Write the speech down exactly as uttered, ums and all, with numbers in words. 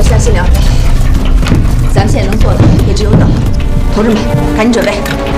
相信两位，咱们现在能做的也只有等。同志们，赶紧准备。